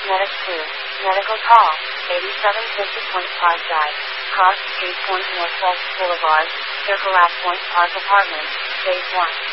Medic 2. Medical call. 8750 Point Park Drive. Cross Street Point Northwest Boulevard. Circle at Point Park Apartments. Phase 1.